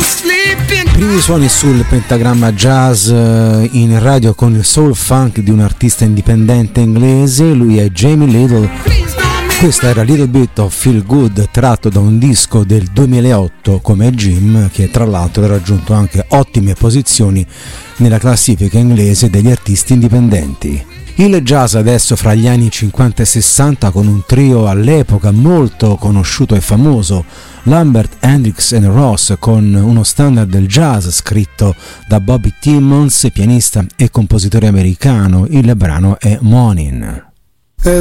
Primi suoni sul pentagramma jazz in radio con il soul funk di un artista indipendente inglese, lui è Jamie Little. Questa era Little Bit of Feel Good, tratto da un disco del 2008 come Jim, che tra l'altro ha raggiunto anche ottime posizioni nella classifica inglese degli artisti indipendenti. Il jazz adesso fra gli anni 50 e 60 con un trio all'epoca molto conosciuto e famoso, Lambert, Hendrix and Ross, con uno standard del jazz scritto da Bobby Timmons, pianista e compositore americano. Il brano è Morning.